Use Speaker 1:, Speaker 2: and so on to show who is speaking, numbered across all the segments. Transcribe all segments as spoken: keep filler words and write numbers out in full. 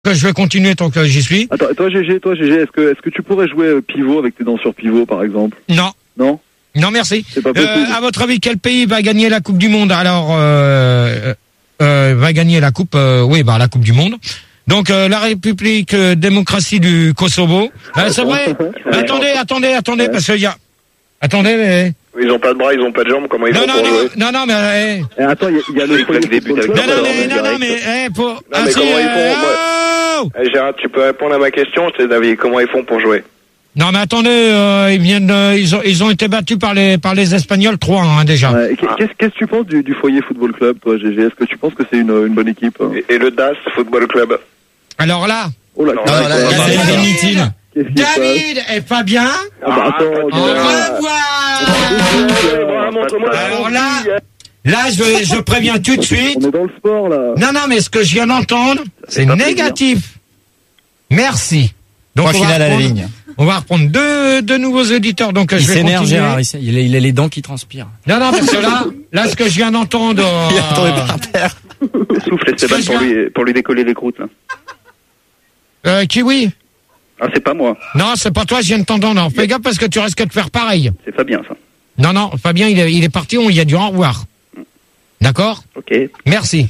Speaker 1: que je vais continuer tant que j'y suis.
Speaker 2: Attends, toi G G, toi G G, est-ce que, est-ce que tu pourrais jouer euh, pivot avec tes dents sur pivot, par exemple?
Speaker 1: Non.
Speaker 2: Non?
Speaker 1: Non, merci.
Speaker 2: C'est pas possible.
Speaker 1: Euh, à votre avis, quel pays va gagner la Coupe du Monde? Alors, euh, euh, va gagner la Coupe, euh, oui, bah la Coupe du Monde. Donc, euh, la République euh, démocratie du Kosovo. Euh, c'est vrai. Attendez, attendez, attendez, parce qu'il y a. Attendez, mais.
Speaker 3: Ils ont pas de bras, ils ont pas de jambes, comment ils
Speaker 1: non,
Speaker 3: font
Speaker 1: non,
Speaker 3: pour
Speaker 1: non,
Speaker 3: jouer?
Speaker 1: non, non, mais. Eh.
Speaker 2: Eh, attends, il y, y a le
Speaker 3: Oui,
Speaker 2: foyer
Speaker 3: débute
Speaker 2: football
Speaker 3: avec
Speaker 2: club,
Speaker 1: Non, non,
Speaker 2: alors,
Speaker 1: mais,
Speaker 2: en
Speaker 1: non, non,
Speaker 2: direct.
Speaker 1: mais, eh, pour.
Speaker 3: Non, mais comment ils font,
Speaker 1: oh
Speaker 3: Eh, Gérard, tu peux répondre à ma question, c'est David, comment ils font pour jouer?
Speaker 1: non, mais attendez, euh, ils viennent, euh, ils ont, ils ont été battus par les, par les Espagnols trois hein, déjà.
Speaker 2: Ouais, qu'est- qu'est-ce, qu'est-ce que tu penses du, du foyer football club, toi, G G? Est-ce que tu penses que c'est une, une bonne équipe?
Speaker 3: Et, et le D A S Football Club?
Speaker 1: Alors là,
Speaker 2: Oh là,
Speaker 3: Non,
Speaker 2: qu'est-ce
Speaker 3: là,
Speaker 2: qui
Speaker 3: là,
Speaker 2: se passe?
Speaker 3: là,
Speaker 1: David,
Speaker 3: là,
Speaker 1: David,
Speaker 2: Qu'est-ce qui se passe?
Speaker 1: David et Fabien,
Speaker 2: Ah bah attends,
Speaker 3: Ah,
Speaker 1: au
Speaker 2: Gérard.
Speaker 1: revoir.
Speaker 3: montre-moi
Speaker 1: Alors là, là, je, je préviens tout de suite.
Speaker 2: On est dans le sport, là.
Speaker 1: Non, non, mais ce que je viens d'entendre, c'est
Speaker 2: pas
Speaker 1: négatif. Merci. Donc,
Speaker 4: Point
Speaker 1: on va
Speaker 4: final à la
Speaker 1: reprendre-
Speaker 4: ligne.
Speaker 1: On va reprendre deux, deux nouveaux auditeurs. Donc,
Speaker 4: Il
Speaker 1: je vais
Speaker 4: s'énerve,
Speaker 1: continuer.
Speaker 4: Gérard. Il, s'é- il a, il a les dents qui transpirent.
Speaker 1: Non, non, parce que là, là, ce que je viens d'entendre.
Speaker 4: Il est
Speaker 1: euh,
Speaker 4: tombé par terre.
Speaker 2: Souffle Esteban
Speaker 1: Excuse-moi.
Speaker 2: pour lui, pour lui décoller les croûtes, là.
Speaker 1: euh, Kiwi.
Speaker 2: Ah, c'est pas moi.
Speaker 1: Non, c'est pas toi, je viens de t'entendre. Alors, fais gaffe parce que tu risques de faire pareil.
Speaker 2: C'est Fabien, ça.
Speaker 1: Non, non, Fabien, il est, il est parti, on y a du au revoir. D'accord?
Speaker 2: Ok.
Speaker 1: Merci.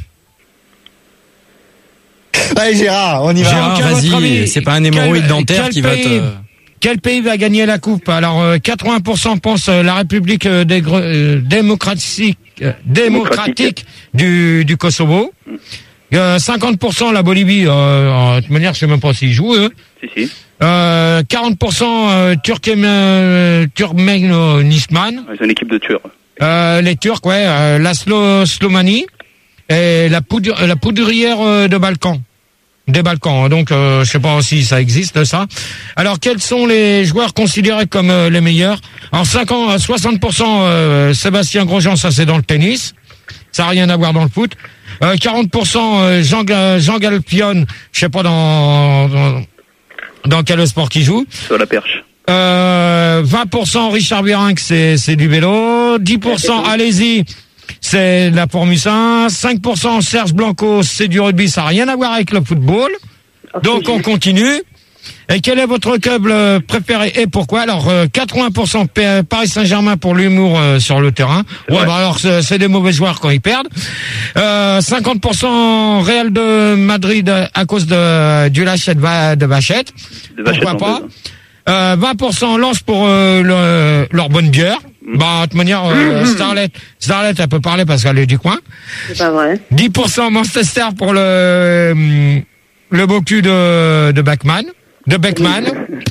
Speaker 4: Allez, Gérard, on y va.
Speaker 1: Gérard,
Speaker 4: Gérard,
Speaker 1: à votre
Speaker 4: vas-y.
Speaker 1: avis,
Speaker 4: C'est pas un hémorroïde
Speaker 1: quel-
Speaker 4: dentaire
Speaker 1: quel
Speaker 4: qui va
Speaker 1: pays-
Speaker 4: te.
Speaker 1: Quel pays va gagner la coupe? Alors, euh, quatre-vingts pour cent pensent euh, la République euh, des gre- euh, démocratique, euh, démocratique du, du Kosovo. Euh, cinquante pour cent la Bolivie. Euh, de toute manière, je sais même pas s'ils jouent, eux.
Speaker 2: Si, si.
Speaker 1: Euh, quarante pour cent euh, Turkmén- euh, Turkménistan.
Speaker 2: C'est une équipe de tueurs.
Speaker 1: Euh, les Turcs, ouais. Euh, la Slo- Slomanie. Et la, poudre, la poudrière euh, de Balkan. Des Balkans, donc euh, je sais pas si ça existe ça. Alors quels sont les joueurs considérés comme euh, les meilleurs? Alors cinquante, soixante pour cent euh, Sébastien Grosjean, ça c'est dans le tennis, ça n'a rien à voir dans le foot. Euh, quarante pour cent euh, Jean, Ga- Jean Galpion, je sais pas dans, dans dans quel sport qu'il joue.
Speaker 2: Sur la perche.
Speaker 1: Euh, vingt pour cent Richard Virenque, c'est c'est du vélo. dix pour cent allez-y. C'est de la Formule un, cinq pour cent Serge Blanco, c'est du rugby, ça n'a rien à voir avec le football. Donc on continue. Et quel est votre club euh, préféré et pourquoi? Alors euh, quatre-vingts pour cent P- Paris Saint-Germain pour l'humour euh, sur le terrain. Ouais, bah alors c'est c'est des mauvais joueurs quand ils perdent. Euh, cinquante pour cent Real de Madrid à cause de du lâcher de, va, de Vachette.
Speaker 2: De Vachette
Speaker 1: Pourquoi pas?
Speaker 2: Nandaise.
Speaker 1: Euh, vingt pour cent Lance pour euh, le, leur bonne bière. Bah, de toute manière, euh, Starlet, Starlet, elle peut parler parce qu'elle est du coin.
Speaker 5: C'est pas vrai.
Speaker 1: dix pour cent Manchester pour le, hum, le beau cul de, de Beckman, de Beckman.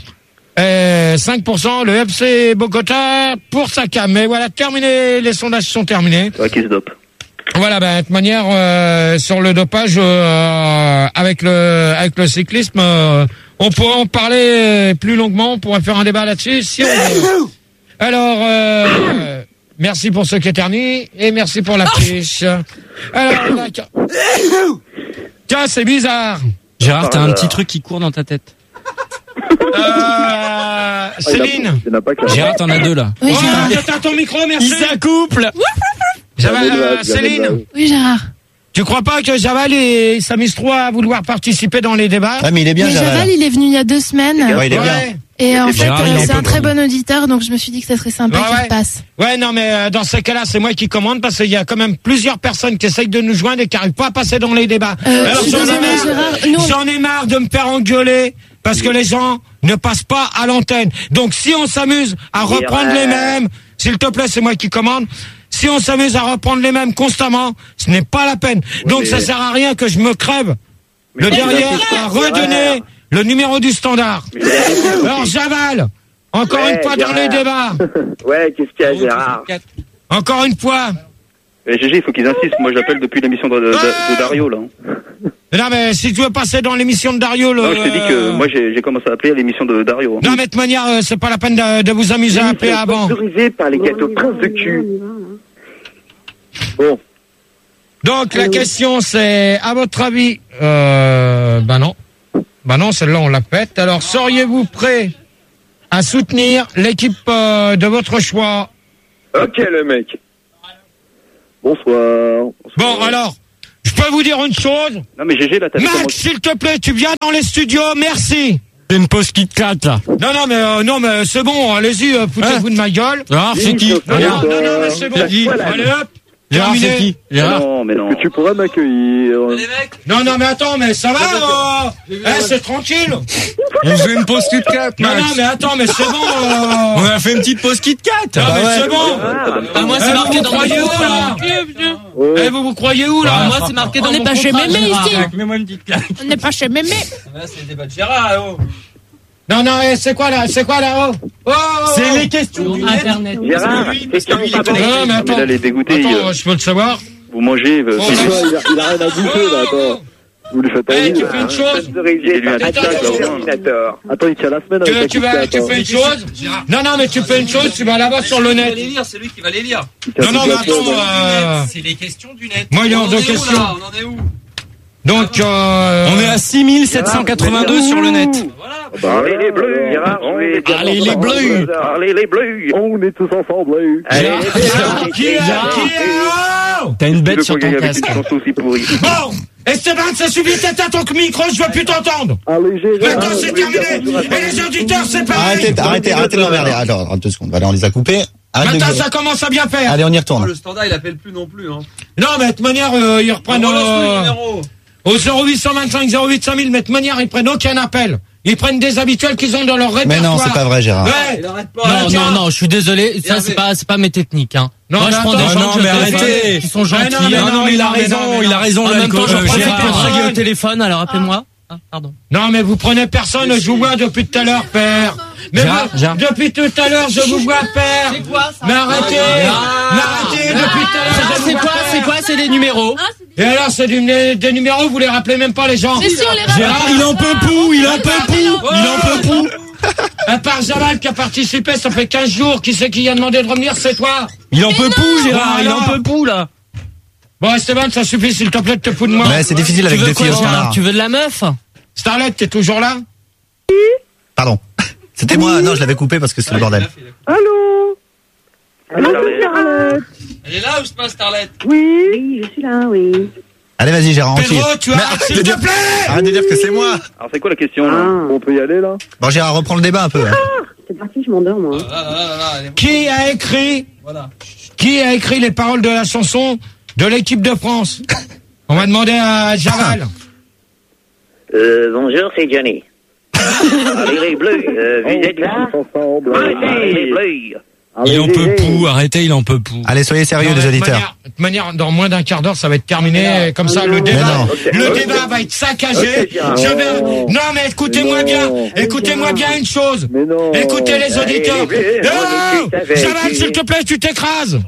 Speaker 1: Et cinq pour cent le F C Bogota pour Saka. Mais voilà, terminé, les sondages sont terminés.
Speaker 2: C'est vrai qu'il se dope.
Speaker 1: Voilà, ben, de toute manière, euh, sur le dopage, euh, avec le, avec le cyclisme, euh, on pourrait en parler plus longuement, on pourrait faire un débat là-dessus, si on veut. Alors, euh, merci pour ceux qui éternuent, et merci pour la fiche. Alors, d'accord. Tiens, c'est bizarre.
Speaker 4: Gérard, t'as un petit truc qui court dans ta tête.
Speaker 1: Euh, Céline.
Speaker 2: Il n'y en a pas que la-
Speaker 4: Gérard, t'en as deux là.
Speaker 6: Oui,
Speaker 1: Oh,
Speaker 6: Gérard.
Speaker 1: t'as ton micro, merci.
Speaker 4: Il s'accouple.
Speaker 1: Ça va,
Speaker 2: Gabriel
Speaker 1: euh,
Speaker 2: Vaz,
Speaker 1: Céline?
Speaker 2: Gabriel Vaz.
Speaker 6: Oui, Gérard.
Speaker 1: Tu crois pas que Javal et s'amuse trop à vouloir participer dans les débats?
Speaker 4: Ah, mais il est bien,
Speaker 6: Mais Javal,
Speaker 4: Gérard.
Speaker 6: il est venu il y a deux semaines.
Speaker 4: Ouais, il est bien.
Speaker 1: Ouais.
Speaker 6: Et en
Speaker 4: Et
Speaker 6: fait,
Speaker 4: Gérard, il
Speaker 6: euh,
Speaker 4: est
Speaker 6: c'est
Speaker 4: un
Speaker 6: un
Speaker 4: peu
Speaker 6: très
Speaker 4: bon.
Speaker 6: bon auditeur, donc je me suis dit que ça serait sympa
Speaker 1: Ouais,
Speaker 6: qu'il
Speaker 1: ouais.
Speaker 6: passe.
Speaker 1: Ouais, non, mais euh, dans ces cas-là, c'est moi qui commande parce qu'il y a quand même plusieurs personnes qui essayent de nous joindre et qui n'arrivent pas à passer dans les débats.
Speaker 6: Euh,
Speaker 1: Alors,
Speaker 6: je suis
Speaker 1: j'en ai
Speaker 6: désolée,
Speaker 1: marre,
Speaker 6: Gérard. Nous, on-
Speaker 1: j'en ai marre de me faire engueuler parce que les gens ne passent pas à l'antenne. Donc, si on s'amuse à reprendre les mêmes, s'il te plaît, c'est moi qui commande. Si on s'amuse à reprendre les mêmes constamment, ce n'est pas la peine. Donc,
Speaker 2: mais-
Speaker 1: ça sert à rien que je me crève le
Speaker 2: Mais
Speaker 1: derrière
Speaker 2: c'est
Speaker 1: à redonner le numéro du standard. Alors, Javal, encore
Speaker 3: Ouais,
Speaker 1: une fois dans les débats.
Speaker 3: Ouais, qu'est-ce qu'il y a, Gérard?
Speaker 1: Encore une fois.
Speaker 2: Eh, G G, il faut qu'ils insistent. Moi, j'appelle depuis l'émission de, de- de- de Dario, là.
Speaker 1: Non, mais si tu veux passer dans l'émission de Dario, le...
Speaker 2: Non, je t'ai dit que moi, j'ai j'ai commencé à appeler à l'émission de Dario.
Speaker 1: Non, mais de toute manière, euh, c'est pas la peine de, de vous amuser à appeler avant.
Speaker 3: Sponsorisé par les gâteaux Prince de cul.
Speaker 2: Bon.
Speaker 1: Donc, la question, c'est, à votre avis, euh, bah non. Bah non, celle-là, on l'a faite. Alors, seriez-vous prêt à soutenir l'équipe euh, de votre choix?
Speaker 3: Ok, le mec.
Speaker 2: Bonsoir.
Speaker 1: Bon, alors, Je peux vous dire une chose?
Speaker 2: Non, mais G G, là, t'as fait comment?
Speaker 1: Max, s'il te plaît, tu viens dans les studios, merci.
Speaker 4: C'est une pause Kit Kat, là.
Speaker 1: Non, non, mais euh, non, mais c'est bon, allez-y, euh, foutez-vous
Speaker 4: Hein
Speaker 1: de ma gueule.
Speaker 4: Gérard, c'est qui?
Speaker 1: Non, non, non, non, mais c'est bon.
Speaker 4: C'est qui?
Speaker 1: Allez hop,
Speaker 4: Gérard, c'est
Speaker 1: terminé.
Speaker 4: qui? Gérard.
Speaker 2: Non, mais non.
Speaker 5: Que tu pourras m'accueillir.
Speaker 1: Non, non, mais attends, mais ça va, euh, eh, c'est tranquille.
Speaker 4: On fait une pause Kit Kat,
Speaker 1: Non,
Speaker 4: Max.
Speaker 1: non, mais attends, mais c'est bon.
Speaker 4: On
Speaker 1: Euh...
Speaker 4: a fait une petite pause Kit Kat.
Speaker 1: Non,
Speaker 4: Bah
Speaker 1: mais
Speaker 4: ouais.
Speaker 1: c'est bon.
Speaker 7: Ah, moi, c'est
Speaker 1: Eh,
Speaker 7: marqué
Speaker 1: vous
Speaker 7: dans
Speaker 1: croyez
Speaker 7: mon
Speaker 1: où, là?
Speaker 5: Ouais.
Speaker 1: Eh, vous vous croyez où, là?
Speaker 7: Moi, c'est marqué dans
Speaker 6: On n'est
Speaker 7: mon
Speaker 6: pas chez
Speaker 7: contrat,
Speaker 6: Mémé
Speaker 7: Gérard.
Speaker 6: ici.
Speaker 4: Mets-moi une petite claque.
Speaker 6: On n'est pas chez Mémé.
Speaker 7: C'est le débat de Gérard, oh.
Speaker 1: Non, non, eh, c'est quoi, là? C'est quoi, là? Oh, oh, oh.
Speaker 4: C'est les questions du net.
Speaker 7: Internet.
Speaker 3: Gérard, question pas
Speaker 1: Non,
Speaker 3: bonne.
Speaker 1: mais attends.
Speaker 2: Mais là, les dégoûtés,
Speaker 1: Attends,
Speaker 2: euh,
Speaker 1: je peux le savoir.
Speaker 2: vous mangez. euh,
Speaker 1: Oh,
Speaker 2: c'est-
Speaker 5: Tu vois, il a, il a rien à bouffer, là, attends. Vous lui faites
Speaker 1: Eh,
Speaker 5: envie,
Speaker 1: tu
Speaker 5: là.
Speaker 1: fais une chose.
Speaker 3: Sponsorisé par
Speaker 2: Attends,
Speaker 3: Attaque
Speaker 1: attends,
Speaker 3: sur Terminator.
Speaker 5: Attends, il tient la semaine
Speaker 1: Tu,
Speaker 5: avec la
Speaker 1: tu,
Speaker 5: Kit
Speaker 1: vas,
Speaker 5: Kat,
Speaker 1: tu
Speaker 5: hein.
Speaker 1: fais une chose. Non, non, mais tu fais une chose, tu vas là-bas sur le net.
Speaker 7: lire, c'est lui qui va les lire.
Speaker 5: Il tient
Speaker 1: Non, non,
Speaker 5: toute
Speaker 1: mais
Speaker 5: la
Speaker 1: attends,
Speaker 5: semaine, hein.
Speaker 1: euh,
Speaker 7: C'est les questions du net.
Speaker 1: moi, il est hors
Speaker 7: On
Speaker 1: de
Speaker 7: en est où,
Speaker 1: question.
Speaker 7: là On en est où?
Speaker 1: Donc, euh,
Speaker 4: On est à six mille sept cent quatre-vingt-deux sur le net.
Speaker 7: Voilà.
Speaker 5: Bah,
Speaker 3: Allez les bleus,
Speaker 5: alors,
Speaker 3: Gérard,
Speaker 5: on
Speaker 3: je vais
Speaker 5: est
Speaker 3: dire
Speaker 4: Allez,
Speaker 3: bonjour
Speaker 4: les
Speaker 3: à
Speaker 4: bleus.
Speaker 3: vous. Allez les bleus.
Speaker 5: On est tous ensemble, là.
Speaker 3: Allez,
Speaker 1: Gérard,
Speaker 3: les bleus.
Speaker 1: qui est, qui est, oh
Speaker 4: T'as une
Speaker 2: Tu
Speaker 4: bête
Speaker 2: veux
Speaker 4: sur
Speaker 2: qu'on
Speaker 4: ton
Speaker 2: gagne avec
Speaker 4: casque.
Speaker 2: une chanson aussi pourrie?
Speaker 1: Bon, Esteban, ça suffit, t'éteins ton micro, je veux plus t'entendre.
Speaker 5: Allez, Gérard.
Speaker 1: Maintenant, c'est terminé. Et les auditeurs, c'est pareil.
Speaker 8: Arrêtez, arrêtez, arrêtez de l'emmerder. Attends, attends deux secondes. Allez, on les a coupés. Arrête de...
Speaker 1: Maintenant, ça commence à bien faire.
Speaker 8: Allez, on y
Speaker 7: Oh,
Speaker 8: retourne.
Speaker 7: le standard, il appelle plus non plus, hein.
Speaker 1: Non, mais de toute manière, euh, ils reprennent
Speaker 7: On relance le
Speaker 1: euh,
Speaker 7: numéro.
Speaker 1: au zéro huit cent vingt-cinq zéro huit cinq mille, mais de toute manière, ils prennent aucun appel. Ils prennent des habituels qu'ils ont dans leur
Speaker 8: Mais
Speaker 1: répertoire.
Speaker 8: non, c'est pas vrai, Gérard.
Speaker 1: Ouais.
Speaker 7: Il arrête pas.
Speaker 1: Non,
Speaker 7: Non,
Speaker 1: tiens.
Speaker 7: non, non, je suis désolé. Ça, Hervé. c'est pas, c'est pas mes techniques, hein.
Speaker 1: Non,
Speaker 7: Moi,
Speaker 1: mais
Speaker 7: je prends
Speaker 1: attends.
Speaker 7: des gens
Speaker 4: Ah non,
Speaker 7: que je
Speaker 4: mais
Speaker 7: téléphone,
Speaker 4: arrêtez.
Speaker 7: qui sont gentils.
Speaker 1: Ah non, mais
Speaker 4: Non, non, mais il a
Speaker 1: non, mais
Speaker 4: raison,
Speaker 1: non, mais
Speaker 4: il a
Speaker 1: non.
Speaker 4: raison,
Speaker 7: En même temps,
Speaker 4: l'alcool.
Speaker 7: je
Speaker 4: Euh,
Speaker 7: prends des
Speaker 4: Gérard.
Speaker 7: fois draguer au
Speaker 1: Personne.
Speaker 7: téléphone, alors appelez-moi. Ah, pardon.
Speaker 1: Non, mais vous prenez personne, je vous vois depuis tout à l'heure, père. Mais
Speaker 4: Gérard,
Speaker 1: vous-
Speaker 4: Gérard.
Speaker 1: depuis tout à l'heure, je vous vois, père.
Speaker 6: C'est quoi ça?
Speaker 1: Mais arrêtez.
Speaker 7: Ah.
Speaker 1: Mais arrêtez, depuis tout à l'heure,
Speaker 7: Ça,
Speaker 1: je vous
Speaker 7: c'est
Speaker 1: vois,
Speaker 7: quoi,
Speaker 1: père.
Speaker 7: c'est quoi, c'est des numéros?
Speaker 6: Ah, c'est
Speaker 1: Et alors, c'est du- des numéros, vous les rappelez même pas, les gens.
Speaker 6: C'est sûr, les
Speaker 4: Gérard, il en peut plus, il en peut plus, il en peut plus.
Speaker 1: À part Javal qui a participé, ça fait quinze jours. Qui c'est qui a demandé de revenir? C'est toi.
Speaker 4: Il en peut plus, Gérard, il en
Speaker 1: Voilà.
Speaker 4: peut plus, là.
Speaker 1: Bon, Esteban, ça suffit, s'il te plaît, de te foutre de moi.
Speaker 8: Mais c'est difficile
Speaker 7: Tu
Speaker 8: avec
Speaker 7: veux
Speaker 8: deux filles
Speaker 7: quoi,
Speaker 8: au
Speaker 7: Gérard
Speaker 8: standard.
Speaker 7: Tu veux de la meuf?
Speaker 1: Starlet, t'es toujours là?
Speaker 8: Pardon. C'était moi, non, je l'avais coupé parce que c'est le bordel.
Speaker 5: Allô? Allô, Charlotte?
Speaker 7: Elle est là ou c'est pas Starlet?
Speaker 5: Oui, je suis là, oui.
Speaker 8: Allez, vas-y, Gérard, on
Speaker 1: Pedro,
Speaker 8: tire.
Speaker 1: tu
Speaker 8: Mais
Speaker 1: as,
Speaker 8: arrête
Speaker 1: s'il
Speaker 8: de
Speaker 1: te
Speaker 8: dire-
Speaker 1: plaît!
Speaker 8: Arrête de dire que c'est moi.
Speaker 2: Alors, c'est quoi la question, là?
Speaker 5: On peut y aller, là?
Speaker 8: Bon, Gérard, reprends le débat un peu. Hein.
Speaker 5: C'est parti, je m'endors, moi.
Speaker 7: Là, là, là, là, là, elle est-
Speaker 1: Qui a écrit,
Speaker 7: Voilà.
Speaker 1: qui a écrit les paroles de la chanson de l'équipe de France? On va demander à Javal.
Speaker 3: Euh, bonjour, c'est Johnny. Allez les bleus, euh, vous êtes là?
Speaker 5: Tous ensemble.
Speaker 3: Allez les bleus.
Speaker 5: Allez,
Speaker 4: Il en peut
Speaker 5: Gégé.
Speaker 4: plus, arrêtez, il en peut plus.
Speaker 8: Allez, soyez sérieux,
Speaker 1: Non,
Speaker 8: les
Speaker 1: mais de
Speaker 8: auditeurs.
Speaker 1: manière- De toute manière, dans moins d'un quart d'heure, ça va être terminé. Et comme ça, le débat,
Speaker 8: non.
Speaker 1: le
Speaker 3: Ok.
Speaker 1: débat va être saccagé.
Speaker 3: Ok, Gérard.
Speaker 1: Je vais, non, mais écoutez-moi
Speaker 5: Non.
Speaker 1: bien. Écoutez-moi bien une chose.
Speaker 5: Mais non.
Speaker 1: Écoutez les auditeurs.
Speaker 3: Allez,
Speaker 1: Oh,
Speaker 3: on discute avec
Speaker 1: Javal,
Speaker 3: lui.
Speaker 1: s'il te plaît, tu t'écrases.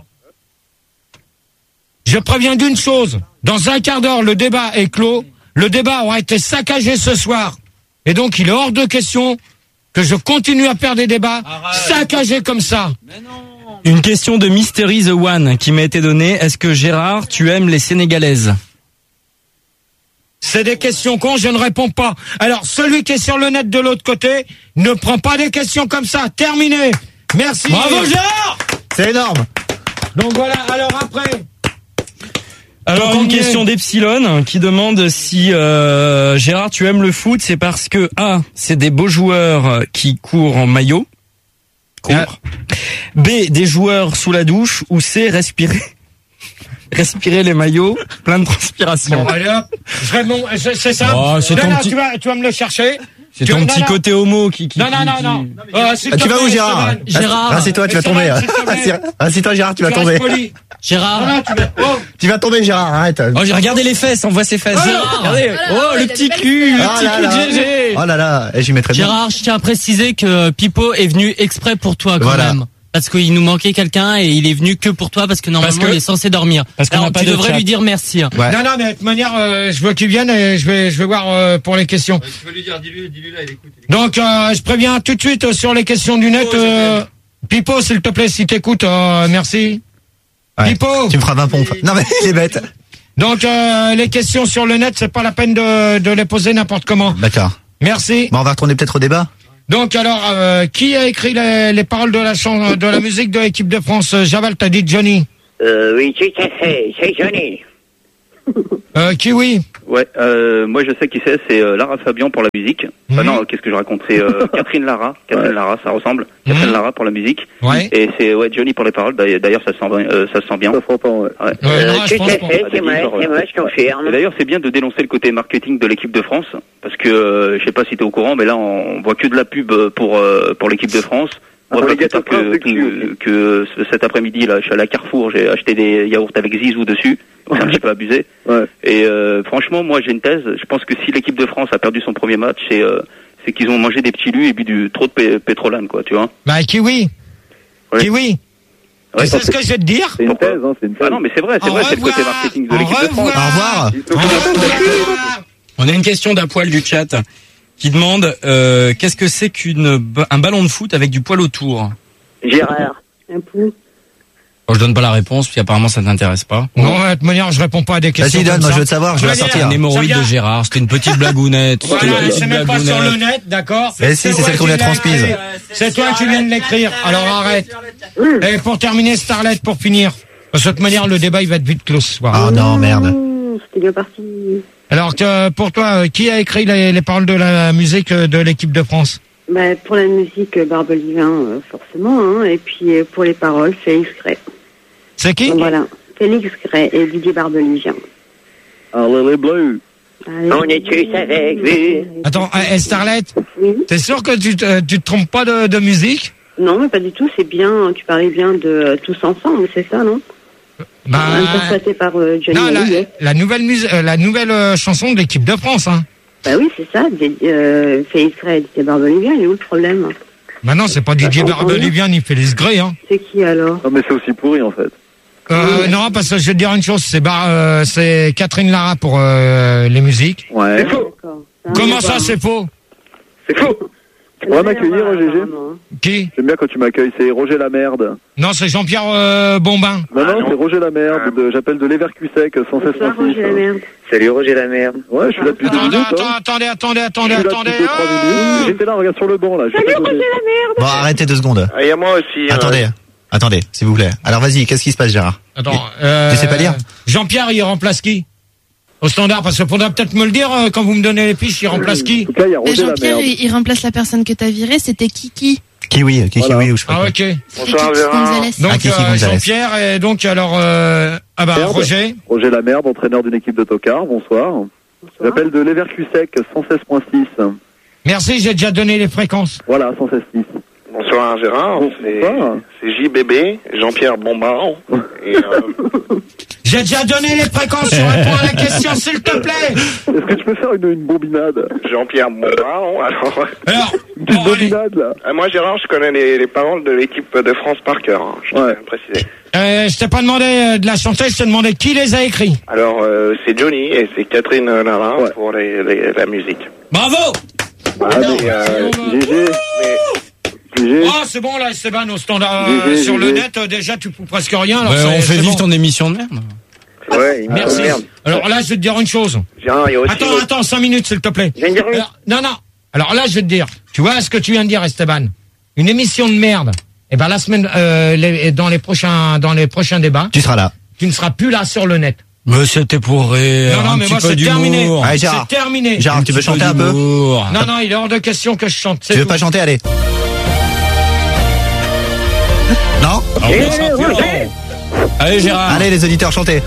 Speaker 1: Je préviens d'une chose. Dans un quart d'heure, le débat est clos. Le débat aura été saccagé ce soir. Et donc, il est hors de question que je continue à faire des débats saccagés comme ça.
Speaker 4: Une question de Mystery the One qui m'a été donnée. Est-ce que Gérard, tu aimes les Sénégalaises?
Speaker 1: C'est des questions cons, je ne réponds pas. Alors, celui qui est sur le net de l'autre côté ne prend pas des questions comme ça. Terminé. Merci.
Speaker 4: Bravo, Gérard!
Speaker 8: C'est énorme.
Speaker 1: Donc voilà, alors après.
Speaker 4: Alors,
Speaker 1: Donc, on
Speaker 4: une
Speaker 1: y
Speaker 4: question
Speaker 1: est.
Speaker 4: d'Epsilon qui demande si euh, Gérard, tu aimes le foot, c'est parce que A, c'est des beaux joueurs qui courent en maillot, courent. B, des joueurs sous la douche, ou C, respirer, respirer les maillots, plein de transpiration.
Speaker 1: Bon, allez hop. Je réponds, c'est c'est ça.
Speaker 4: Oh, c'est
Speaker 1: Non,
Speaker 4: ton
Speaker 1: non,
Speaker 4: petit-
Speaker 1: tu vas, tu vas me le chercher.
Speaker 4: C'est
Speaker 1: Tu-
Speaker 4: ton
Speaker 1: non,
Speaker 4: petit
Speaker 1: non.
Speaker 4: côté homo qui... qui
Speaker 1: Non, non,
Speaker 4: qui-
Speaker 1: non,
Speaker 4: qui-
Speaker 1: non. Euh, s'il
Speaker 8: Ah,
Speaker 1: te
Speaker 8: tu vas
Speaker 1: plaît,
Speaker 8: où, Gérard?
Speaker 1: Esteban.
Speaker 7: Gérard.
Speaker 8: Assieds-toi, tu vas
Speaker 1: Esteban,
Speaker 8: tomber.
Speaker 1: s'il te plaît.
Speaker 8: Assis- Assieds-toi, Gérard, tu vas
Speaker 1: Tu restes
Speaker 8: tomber.
Speaker 1: poli.
Speaker 7: Gérard.
Speaker 1: Non, non, tu vas. Oh.
Speaker 8: Tu vas tomber, Gérard, arrête.
Speaker 4: Oh, j'ai regardé les fesses, on voit ses fesses.
Speaker 7: Gérard.
Speaker 4: Regardez.
Speaker 6: Oh là là,
Speaker 4: Oh,
Speaker 6: il
Speaker 4: le
Speaker 6: a
Speaker 4: petit
Speaker 6: des belles
Speaker 4: cul, le
Speaker 8: Ah
Speaker 4: petit
Speaker 8: là
Speaker 4: cul
Speaker 8: là.
Speaker 4: de Gégé.
Speaker 8: Oh là là, et j'y mettrais bien.
Speaker 7: Gérard, je tiens à préciser que Pipo est venu exprès pour toi quand
Speaker 8: Voilà.
Speaker 7: même. Parce qu'il nous manquait quelqu'un et il est venu que pour toi parce que normalement
Speaker 4: Parce que-
Speaker 7: il est censé dormir.
Speaker 4: parce qu'on
Speaker 7: Alors
Speaker 4: n'a pas
Speaker 7: tu
Speaker 4: de
Speaker 7: devrais
Speaker 4: chat.
Speaker 7: lui dire merci. hein.
Speaker 8: Ouais.
Speaker 1: Non, non, mais de toute manière, euh, je veux qu'il vienne et je vais, je vais voir euh, pour les questions.
Speaker 7: Tu veux lui dire, dis-lui, dis-lui là, il écoute.
Speaker 1: Donc, euh, je préviens tout de suite euh, sur les questions du net. Euh, Pipo, s'il te plaît, si t'écoutes, euh, merci.
Speaker 8: Ouais.
Speaker 1: Pipo.
Speaker 8: Tu me feras vingt pompes. Non mais il est bête.
Speaker 1: Donc, euh, les questions sur le net, c'est pas la peine de, de les poser n'importe comment.
Speaker 8: D'accord.
Speaker 1: Merci.
Speaker 8: Bon, on va retourner peut-être au débat.
Speaker 1: Donc, alors, euh, qui a écrit les, les paroles de la chanson, de la musique de l'équipe de France? Javal, t'as dit Johnny.
Speaker 3: Euh, oui, tout à fait, c'est Johnny.
Speaker 1: Euh, Kiwi.
Speaker 2: Ouais, euh, moi je sais qui c'est, c'est euh, Lara Fabian pour la musique.
Speaker 1: Mmh.
Speaker 2: Enfin non, qu'est-ce que je raconte, c'est euh, Catherine Lara, Catherine
Speaker 1: Ouais.
Speaker 2: Lara, ça ressemble. Catherine
Speaker 1: Mmh.
Speaker 2: Lara pour la musique.
Speaker 1: Ouais.
Speaker 2: Et c'est ouais Johnny pour les paroles. D'ailleurs ça se sent, euh, ça se sent bien. Ça s'entend, ouais. ouais.
Speaker 1: Ouais, non, je
Speaker 3: tout
Speaker 1: pense
Speaker 3: à
Speaker 1: pas.
Speaker 3: fait, c'est moi, c'est moi, je confirme.
Speaker 2: Et d'ailleurs c'est bien de dénoncer le côté marketing de l'équipe de France, parce que euh, je sais pas si t'es au courant, mais là on voit que de la pub pour euh, pour l'équipe de France.
Speaker 9: Ah,
Speaker 2: Moi,
Speaker 9: pour les
Speaker 2: pas plus tard
Speaker 9: gâteaux
Speaker 2: que,
Speaker 9: Prince,
Speaker 2: que, que ce- cet après-midi là, je suis allé à Carrefour, j'ai acheté des yaourts avec Zizou dessus. C'est un petit peu abusé.
Speaker 9: Ouais.
Speaker 2: Et euh, franchement, moi j'ai une thèse. Je pense que si l'équipe de France a perdu son premier match, c'est euh, c'est qu'ils ont mangé des petits lus et bu du trop de pé- pétrolane, quoi, tu vois.
Speaker 1: Bah, Kiwi.
Speaker 2: Ouais.
Speaker 1: Kiwi.
Speaker 2: Ouais,
Speaker 1: Tu sais ce que je vais te dire?
Speaker 9: C'est une
Speaker 2: Pourquoi
Speaker 9: thèse, hein, c'est une thèse.
Speaker 2: Ah non, mais c'est vrai, c'est
Speaker 1: Au
Speaker 2: vrai, c'est le côté
Speaker 1: revoir.
Speaker 2: marketing de
Speaker 1: Au
Speaker 2: l'équipe de France.
Speaker 1: revoir.
Speaker 8: Au revoir.
Speaker 4: On a une question d'un poil du chat qui demande euh, qu'est-ce que c'est qu'une ba- un ballon de foot avec du poil autour.
Speaker 3: Gérard.
Speaker 5: Un pou.
Speaker 4: Bon, je donne pas la réponse, puis apparemment ça t'intéresse pas.
Speaker 1: Non, de toute manière, je réponds pas à des questions.
Speaker 8: Vas-y, donne,
Speaker 1: comme
Speaker 8: moi
Speaker 1: ça.
Speaker 8: je veux te savoir, je vais la
Speaker 1: Voilà,
Speaker 8: sortir.
Speaker 4: Un hémorroïde
Speaker 1: Ça
Speaker 4: de
Speaker 1: vient.
Speaker 4: Gérard, c'était une petite blagounette. C'était
Speaker 1: Voilà,
Speaker 4: une petite
Speaker 1: c'est même pas sur
Speaker 4: blagounette.
Speaker 1: le net, d'accord?
Speaker 8: Mais si, c'est
Speaker 1: toi
Speaker 8: celle qu'on
Speaker 1: qui
Speaker 8: lui a
Speaker 1: l'as
Speaker 8: transmise.
Speaker 1: écrit. C'est toi qui viens de l'écrire. Alors arrête. Et pour terminer, Starlet, pour finir. De toute manière, le débat, il va être vite clos ce soir.
Speaker 8: Ah non, merde.
Speaker 5: Mmh, C'était bien parti.
Speaker 1: Alors, que, pour toi, euh, qui a écrit les, les paroles de la musique euh, de l'équipe de France?
Speaker 5: Bah, pour la musique, euh, Barbelivin, euh, forcément. Hein, et puis euh, pour les paroles, Félix Gray.
Speaker 1: C'est qui?
Speaker 5: Donc, voilà. Félix Gray et Didier Barbelivien.
Speaker 9: Alors les bleus.
Speaker 5: Allez.
Speaker 3: On est tous avec vous.
Speaker 1: Attends, euh, Starlet,
Speaker 5: Oui.
Speaker 1: t'es sûr que tu te, tu te trompes pas de, de musique?
Speaker 5: Non, mais pas du tout. C'est bien. Tu parlais bien de euh, Tous ensemble, c'est ça, non?
Speaker 1: Bah,
Speaker 5: Interprété par euh, Johnny
Speaker 1: non, la,
Speaker 5: Hallyday.
Speaker 1: la nouvelle mus- euh, la nouvelle euh, chanson de l'équipe de France, hein.
Speaker 5: Bah oui, c'est ça. Des- Euh, Félix Gray et Didier Barbelivien, il est où le problème?
Speaker 1: Bah non, c'est pas Didier
Speaker 5: Bah,
Speaker 1: Barbelivien ni Félix Gray, hein.
Speaker 5: C'est qui alors?
Speaker 9: Non mais c'est aussi pourri en fait.
Speaker 1: Euh, non, parce que je vais te dire une chose, c'est Bar- euh, c'est Catherine Lara pour euh, les musiques.
Speaker 9: Ouais.
Speaker 5: C'est faux.
Speaker 1: Comment ça, c'est faux?
Speaker 9: C'est faux. Tu pourrais m'accueillir, G G?
Speaker 1: Qui?
Speaker 9: J'aime bien quand tu m'accueilles, c'est Roger Lamerde.
Speaker 1: Non, c'est Jean-Pierre euh, Bombin.
Speaker 9: Non, non, c'est Roger Lamerde, de, j'appelle de Leverkusen, cent seize
Speaker 5: Bonsoir,
Speaker 9: point six.
Speaker 5: Roger Lamerde.
Speaker 3: Salut Roger la merde.
Speaker 9: Ouais, je suis là depuis deux
Speaker 1: Attendez,
Speaker 9: minutes.
Speaker 1: attends,
Speaker 9: hein.
Speaker 1: attendez, attendez, attendez,
Speaker 9: Je suis là
Speaker 1: attendez.
Speaker 9: depuis deux, trois
Speaker 1: Ah
Speaker 9: minutes. J'étais là, regarde sur le banc là. je sais
Speaker 5: Salut
Speaker 9: pas
Speaker 5: Roger
Speaker 9: quoi dire.
Speaker 5: Lamerde.
Speaker 8: Bon, arrêtez deux secondes.
Speaker 10: Ah, il y a moi aussi. euh,
Speaker 8: Attendez, attendez, s'il vous plaît. Alors vas-y, qu'est-ce qui se passe, Gérard?
Speaker 1: Attends, euh,
Speaker 8: Tu sais pas lire?
Speaker 1: Jean-Pierre, il remplace qui? Au standard, parce qu'il faudra peut-être me le dire euh, quand vous me donnez les fiches, il remplace qui?
Speaker 9: En tout cas, il y a
Speaker 6: Mais
Speaker 9: Roger
Speaker 6: Jean-Pierre,
Speaker 9: Lamerde.
Speaker 6: il, il remplace la personne que t'as virée, c'était Kiki.
Speaker 8: Kiwi, Kiki,
Speaker 9: Voilà.
Speaker 8: oui, ou je sais pas
Speaker 1: Ah,
Speaker 8: quoi.
Speaker 1: ok.
Speaker 6: C'était
Speaker 10: Bonsoir,
Speaker 6: Kiki
Speaker 10: Gérard.
Speaker 6: Gonzalez.
Speaker 1: Donc,
Speaker 8: Ah, Kiki
Speaker 1: euh,
Speaker 8: Gonzalez.
Speaker 1: Jean-Pierre, et donc, alors, euh, ah bah,
Speaker 9: Merde.
Speaker 1: Roger.
Speaker 9: Roger Lamerde, entraîneur d'une équipe de tocard, bonsoir. J'appelle de Leverkusen, cent seize point six.
Speaker 1: Merci, j'ai déjà donné les fréquences.
Speaker 9: Voilà, cent seize point six.
Speaker 10: Bonsoir Gérard, c'est
Speaker 9: Bonsoir.
Speaker 10: c'est J B B, Jean-Pierre Bombard. Et, euh,
Speaker 1: J'ai déjà donné les fréquences, je réponds à la question, s'il te plaît.
Speaker 9: Est-ce que tu peux faire une, une bombinade?
Speaker 10: Jean-Pierre Bombard. Alors,
Speaker 1: Alors,
Speaker 9: Une petite
Speaker 1: bon, allez.
Speaker 9: bombinade là.
Speaker 10: euh, moi Gérard, je connais les, les paroles de l'équipe de France par cœur. Hein, je tiens
Speaker 9: Ouais.
Speaker 10: à le préciser.
Speaker 1: Euh, je t'ai pas demandé euh, de la chanter, je t'ai demandé qui les a écrits.
Speaker 10: Alors, euh, c'est Johnny et c'est Catherine Lara
Speaker 9: Ouais.
Speaker 10: pour les, les- la musique.
Speaker 1: Bravo.
Speaker 9: Ah,
Speaker 1: non,
Speaker 9: mais, euh,
Speaker 1: non, non.
Speaker 9: G G,
Speaker 10: Mais
Speaker 9: G G.
Speaker 1: Ah, c'est bon, là, Esteban, au standard, euh,
Speaker 9: G G,
Speaker 1: sur le
Speaker 9: G G.
Speaker 1: net, euh, déjà, tu fous presque rien. Alors
Speaker 4: Ouais,
Speaker 1: c'est-
Speaker 4: on fait
Speaker 1: c'est
Speaker 4: vivre
Speaker 1: bon.
Speaker 4: ton émission de merde.
Speaker 10: ouais, il me
Speaker 1: Merci.
Speaker 10: merde.
Speaker 1: Alors là, je vais te dire une chose.
Speaker 10: Gérard, il y a aussi
Speaker 1: Attends,
Speaker 10: une autre-
Speaker 1: attends, cinq minutes, s'il te plaît.
Speaker 3: Je viens de dire oui.
Speaker 1: Alors, non, non. Alors là, je vais te dire. Tu vois ce que tu viens de dire, Esteban? Une émission de merde. Eh ben, la semaine, euh, les- dans les prochains, dans les prochains débats,
Speaker 8: Tu seras là.
Speaker 1: tu ne seras plus là sur le net.
Speaker 4: Mais c'était pour rire.
Speaker 1: Non, non,
Speaker 4: un
Speaker 1: mais
Speaker 4: petit
Speaker 1: moi,
Speaker 4: peu
Speaker 1: c'est terminé.
Speaker 4: d'humour.
Speaker 8: Allez, Gérard.
Speaker 1: C'est terminé.
Speaker 8: Gérard, tu veux
Speaker 4: petit peu
Speaker 8: chanter un peu?
Speaker 4: d'humour.
Speaker 1: Non, non, il est hors de question que je chante. c'est
Speaker 8: Tu veux
Speaker 1: tout.
Speaker 8: pas chanter? Allez. Non?
Speaker 4: Ah, on va chanter. Allez Gérard.
Speaker 8: Allez, les auditeurs, chantez.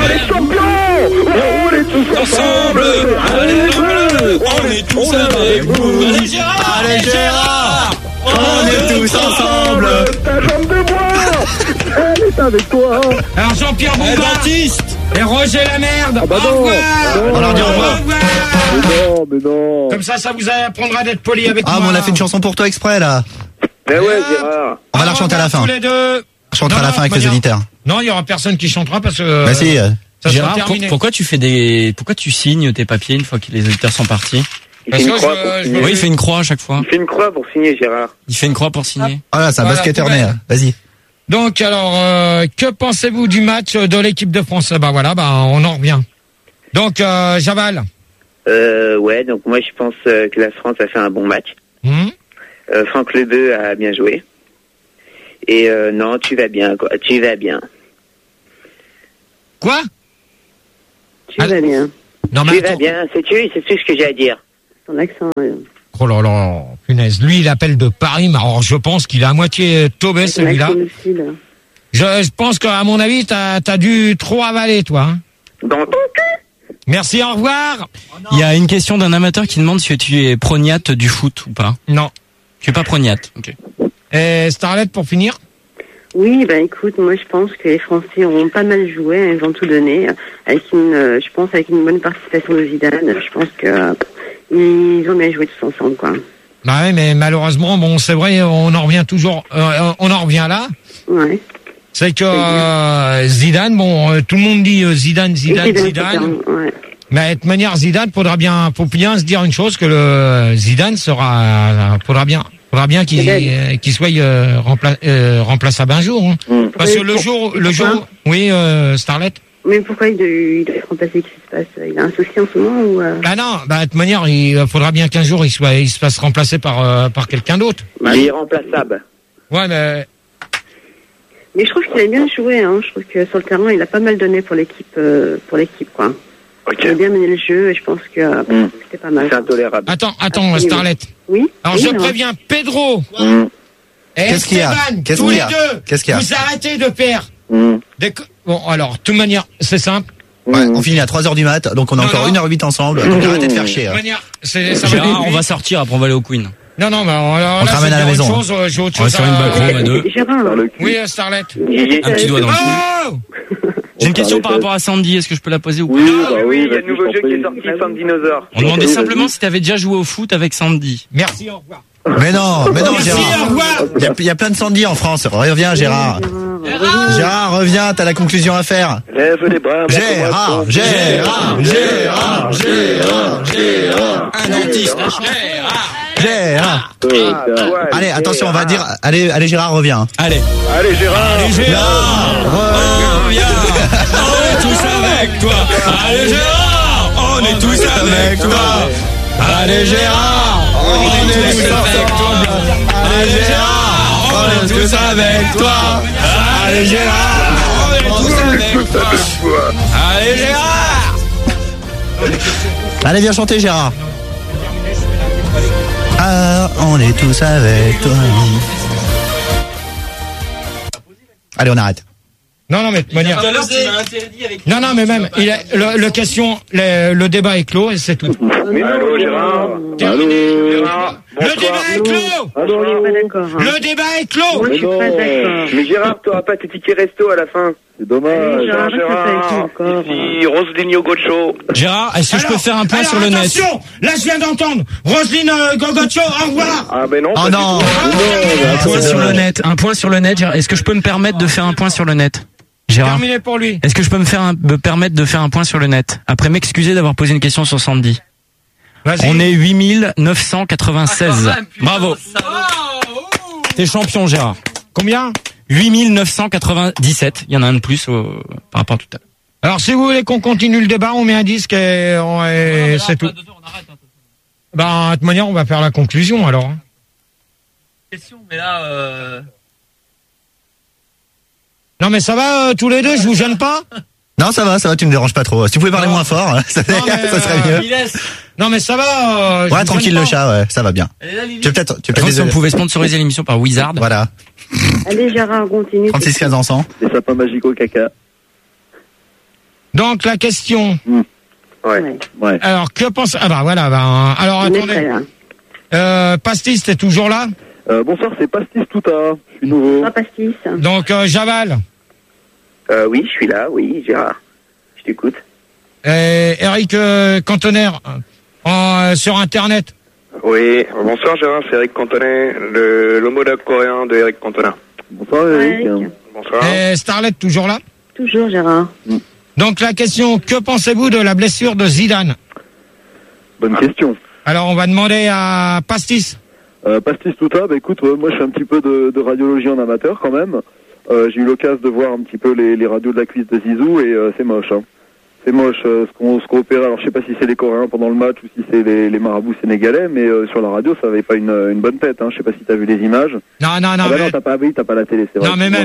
Speaker 4: Ensemble, allez les bleus, on est tous avec vous. Allez Gérard,
Speaker 8: Allez, Gérard. On est tous ensemble.
Speaker 9: Ta jambe de bois. Elle est avec toi.
Speaker 1: Alors, Jean-Pierre
Speaker 4: allez
Speaker 1: Bombard
Speaker 4: dentiste.
Speaker 1: et Roger la merde.
Speaker 9: Ah bah
Speaker 1: au
Speaker 9: non.
Speaker 1: revoir.
Speaker 9: Non.
Speaker 8: On leur dit au revoir.
Speaker 9: Mais non, mais non.
Speaker 1: Comme ça, ça vous apprendra d'être poli avec
Speaker 8: Ah,
Speaker 1: moi.
Speaker 8: mais on a fait une chanson pour toi exprès, là.
Speaker 3: Ben ouais, Gérard.
Speaker 8: On va la chanter à la fin.
Speaker 1: Tous les deux.
Speaker 8: On chantera à
Speaker 1: Non,
Speaker 8: la
Speaker 1: non,
Speaker 8: fin avec
Speaker 1: de
Speaker 8: les
Speaker 1: manière-
Speaker 8: auditeurs.
Speaker 1: Non, il y aura personne qui chantera parce que.
Speaker 8: Bah si. euh,
Speaker 1: Ça sera
Speaker 4: Gérard, pour-
Speaker 1: terminé.
Speaker 4: pourquoi tu fais des, pourquoi tu signes tes papiers une fois que les auditeurs sont partis?
Speaker 3: Il
Speaker 1: Parce
Speaker 3: fait une
Speaker 1: que
Speaker 3: croix
Speaker 1: je-
Speaker 3: pour
Speaker 1: je
Speaker 3: signer.
Speaker 1: me-
Speaker 4: Oui, il fait une croix à chaque fois.
Speaker 3: Il fait une croix pour signer, Gérard.
Speaker 4: Il fait une croix pour signer.
Speaker 8: Voilà, c'est un
Speaker 1: Voilà,
Speaker 8: basketteur
Speaker 1: poubelle.
Speaker 8: né. Vas-y.
Speaker 1: Donc, alors, euh, que pensez-vous du match de l'équipe de France? Bah voilà, bah on en revient. Donc, euh, Javal.
Speaker 3: Euh, ouais, donc moi je pense euh, que la France a fait un bon match.
Speaker 1: Hmm
Speaker 3: Euh, Franck Lebeu a bien joué. Et euh, non, tu vas bien, quoi. Tu vas bien.
Speaker 1: Quoi?
Speaker 5: Tu vas bien.
Speaker 1: Non, mais
Speaker 3: Tu
Speaker 1: attends.
Speaker 3: vas bien, c'est tu, c'est tout ce que j'ai à dire.
Speaker 5: Ton accent. euh,
Speaker 1: Oh là là, punaise. Lui, il appelle de Paris, mais alors je pense qu'il est à moitié tombé,
Speaker 5: ton
Speaker 1: celui-là.
Speaker 5: accent du Sud.
Speaker 1: Je, je pense qu'à mon avis, t'as as dû trop avaler, toi. Hein.
Speaker 3: Dans ton cul.
Speaker 1: Merci, au revoir.
Speaker 4: Il y a une question d'un amateur qui demande si tu es prognate du foot ou pas.
Speaker 1: Non.
Speaker 4: Tu es pas prognate. Ok.
Speaker 1: Et Starlet, pour finir?
Speaker 5: Oui, bah écoute, moi je pense que les Français auront pas mal joué, ils vont tout donner, avec une, euh, je pense avec une bonne participation de Zidane. Je pense que euh, ils ont bien joué tous ensemble, quoi.
Speaker 1: Bah ouais, mais malheureusement, bon, c'est vrai, on en revient toujours, euh, on en revient là.
Speaker 5: Ouais.
Speaker 1: C'est que euh, Zidane, bon, euh, tout le monde dit euh, Zidane, Zidane,
Speaker 5: Zidane,
Speaker 1: Zidane.
Speaker 5: Zidane, ouais.
Speaker 1: Mais de manière Zidane, faudra bien, faut bien se dire une chose, que le Zidane sera, euh, faudra bien, faudra bien qu'il euh, qu'il soit euh, rempla, euh, remplaçable un jour. Hein.
Speaker 5: Mm.
Speaker 1: Parce que le jour, le jour, oui, euh, Starlet.
Speaker 5: Mais pourquoi il doit, il doit être remplacé? Qu'est-ce qui se passe? Il a un souci en ce moment ou euh...
Speaker 1: Ah non, bah de toute manière, il faudra bien qu'un jour il soit, il se fasse remplacer par euh, par quelqu'un d'autre.
Speaker 3: Il est irremplaçable.
Speaker 1: Ouais, mais
Speaker 5: Mais je trouve qu'il a bien joué, hein. Je trouve que sur le terrain, il a pas mal donné pour l'équipe, euh, pour l'équipe, quoi.
Speaker 3: Ok.
Speaker 5: Il a bien mené le jeu et je pense que euh,
Speaker 3: Mm.
Speaker 5: c'était pas mal.
Speaker 3: C'est intolérable.
Speaker 1: attends, attends,
Speaker 5: Absolument.
Speaker 1: Starlet.
Speaker 5: Oui.
Speaker 1: Alors
Speaker 5: oui,
Speaker 1: je
Speaker 5: non.
Speaker 1: préviens Pedro
Speaker 3: Mm.
Speaker 1: et
Speaker 8: Qu'est-ce qu'il y a
Speaker 1: Esteban,
Speaker 8: Qu'est-ce
Speaker 1: tous
Speaker 8: qu'il y
Speaker 1: les
Speaker 8: a
Speaker 1: deux,
Speaker 8: Qu'est-ce qu'il y a
Speaker 1: vous arrêtez de faire.
Speaker 3: Mm.
Speaker 1: des co- Bon, alors, de toute manière, c'est simple.
Speaker 8: Ouais,
Speaker 3: Mm.
Speaker 8: on finit à trois heures du mat, donc on a
Speaker 1: Non,
Speaker 8: encore
Speaker 1: non.
Speaker 8: une heure huit ensemble. Donc arrêtez de faire
Speaker 1: De
Speaker 8: chier.
Speaker 1: toute
Speaker 8: hein.
Speaker 1: manière, c'est, ça va
Speaker 4: Gérard,
Speaker 1: aller
Speaker 4: on va
Speaker 1: vite.
Speaker 4: sortir, après on va aller au Queen.
Speaker 1: Non, non, mais alors,
Speaker 8: On
Speaker 1: là,
Speaker 8: te ramène
Speaker 1: c'est
Speaker 8: à la
Speaker 1: dire
Speaker 8: maison.
Speaker 1: autre chose, euh, j'ai autre
Speaker 4: On va
Speaker 1: chose
Speaker 4: sur une
Speaker 1: à...
Speaker 4: balcon à deux.
Speaker 5: Gérard,
Speaker 9: Par le cul.
Speaker 1: Oui, euh, Starlet.
Speaker 4: Un petit doigt dans le cul.
Speaker 1: Oh
Speaker 4: J'ai une question par rapport à Sandy, est-ce que je peux la poser ou pas?
Speaker 9: Oui,
Speaker 10: Ah
Speaker 9: bah
Speaker 10: oui,
Speaker 9: oui,
Speaker 10: il y a
Speaker 9: vas-y,
Speaker 10: le nouveau
Speaker 9: je
Speaker 10: jeu
Speaker 9: t'en
Speaker 10: qui est
Speaker 9: prie.
Speaker 10: sorti, Sam Dinosaure.
Speaker 4: On demandait
Speaker 9: Vas-y,
Speaker 4: simplement
Speaker 9: vas-y.
Speaker 4: si tu avais déjà joué au foot avec Sandy.
Speaker 1: Merci, au revoir.
Speaker 8: Mais non, mais non,
Speaker 1: Merci,
Speaker 8: Gérard.
Speaker 1: au revoir.
Speaker 8: Il y, a, il y a plein de Sandy en France. Reviens, Gérard. Gérard, reviens, t'as la conclusion à faire.
Speaker 9: Lève les bras, mon
Speaker 8: Gérard,
Speaker 9: combattant.
Speaker 8: Gérard, Gérard, Gérard, Gérard,
Speaker 4: Un dentiste.
Speaker 8: Gérard.
Speaker 9: Oh, tiens.
Speaker 10: Ouais,
Speaker 8: Allez, attention, on va dire. Allez, allez, Gérard, reviens.
Speaker 4: Allez.
Speaker 10: Allez, Gérard.
Speaker 4: Reviens. On est tous avec toi. Allez Gérard, on est tous avec toi. Allez Gérard, on est tous avec toi. Allez Gérard, on est tous avec toi. Allez Gérard, on est tous avec toi. Allez Gérard.
Speaker 8: Allez, viens chanter, Gérard. Ah, on est tous avec toi. Allez, on arrête.
Speaker 1: Non, non, mais de toute manière...
Speaker 4: Tout à l'heure, tu m'as interdit avec.
Speaker 1: Non, non, mais même, il est, le, le question, le, le débat est clos et c'est tout.
Speaker 10: Allô, Gérard.
Speaker 1: Terminé. Le
Speaker 10: Gérard.
Speaker 1: débat- Le débat est clos.
Speaker 5: Non, je suis pas d'accord. hein.
Speaker 1: Le débat est clos.
Speaker 5: Moi, je suis
Speaker 9: non.
Speaker 5: pas d'accord.
Speaker 10: Mais Gérard, t'auras pas tes tickets resto à la fin.
Speaker 9: C'est dommage.
Speaker 5: Gérard, arrête de faire avec nous
Speaker 10: Gérard,
Speaker 5: encore.
Speaker 10: ici Roseline Gocho.
Speaker 4: Gérard, est-ce que je peux
Speaker 1: Alors,
Speaker 4: faire un point
Speaker 1: alors,
Speaker 4: sur le net?
Speaker 1: attention, là je viens d'entendre Roselyne euh, Gogocho, au revoir.
Speaker 10: Ah ben non.
Speaker 8: Oh
Speaker 10: pas
Speaker 8: non.
Speaker 10: du tout.
Speaker 4: Un point sur le net. Un point sur le net. Gérard. Est-ce que je peux me permettre de faire un point sur le net? Gérard.
Speaker 1: Terminé pour lui.
Speaker 4: Est-ce que je peux me faire un, me permettre de faire un point sur le net? Après m'excuser d'avoir posé une question sur Sandy.
Speaker 1: Vas-y.
Speaker 4: On est huit mille neuf cent quatre-vingt-seize. Bravo. T'es champion, Gérard.
Speaker 1: Combien?
Speaker 4: huit mille neuf cent quatre-vingt-dix-sept. Il y en a un de plus au- par rapport à tout à l'heure.
Speaker 1: Alors si vous voulez qu'on continue le débat, on met un disque et, on- et c'est tout. Ben, de toute manière, on va faire la conclusion alors. hein.
Speaker 7: Question, mais là, euh...
Speaker 1: Non mais ça va euh, tous les deux, je vous gêne pas?
Speaker 8: Non, ça va, ça va, tu me déranges pas trop. Si tu pouvais parler
Speaker 1: Non.
Speaker 8: moins fort, ça,
Speaker 1: Non, mais,
Speaker 8: ça serait
Speaker 1: euh,
Speaker 8: mieux.
Speaker 1: Non mais ça va. Euh, je
Speaker 8: Ouais,
Speaker 1: vous
Speaker 8: tranquille
Speaker 1: gêne
Speaker 8: le
Speaker 1: pas.
Speaker 8: chat, ouais, ça va bien. Tu veux peut-être, tu veux
Speaker 4: Par contre, si on
Speaker 8: peut-être
Speaker 4: pouvait sponsoriser l'émission par Wizard.
Speaker 8: Voilà.
Speaker 5: Allez, Gérard, continue.
Speaker 8: trente-six quinze ensemble.
Speaker 9: Des sapins magiques au caca.
Speaker 1: Donc la question.
Speaker 10: Ouais.
Speaker 5: Ouais.
Speaker 9: Ouais.
Speaker 1: Alors que pense Ah bah voilà. Bah, alors
Speaker 5: On est
Speaker 1: attendez.
Speaker 5: prêt, là.
Speaker 1: Euh, Pastis, t'es toujours là?
Speaker 9: Euh, bonsoir, c'est Pastis Touta. Je suis nouveau.
Speaker 5: Pas pastis.
Speaker 1: Donc euh, Javal,
Speaker 3: Euh, oui, je suis là, oui, Gérard. Je t'écoute.
Speaker 1: et Eric euh, Cantoner euh, en, euh, sur Internet.
Speaker 10: Oui, bonsoir Gérard, c'est Eric Cantonet, le l'homologue coréen de Eric Cantona.
Speaker 9: Bonsoir, Eric.
Speaker 5: Eric.
Speaker 10: Bonsoir.
Speaker 1: Et Starlet toujours là?
Speaker 5: Toujours, Gérard.
Speaker 1: Donc la question, que pensez-vous de la blessure de Zidane?
Speaker 9: Bonne question.
Speaker 1: Alors on va demander à Pastis.
Speaker 9: Euh, Pastis Touta, bah écoute, euh, moi je fais un petit peu de, de radiologie en amateur quand même. Euh, j'ai eu l'occasion de voir un petit peu les, les radios de la cuisse de Zizou et euh, c'est moche. Hein. C'est moche euh, ce qu'on ce qu'on opérait. Alors je sais pas si c'est les Coréens pendant le match ou si c'est les, les marabouts sénégalais, mais euh, sur la radio ça avait pas une, une bonne tête. Hein. Je sais pas si t'as vu les images.
Speaker 1: Non, non, non,
Speaker 9: ah bah
Speaker 1: mais,
Speaker 9: non, t'as pas, oui, t'as pas la télé, c'est vrai.
Speaker 1: non, mais même.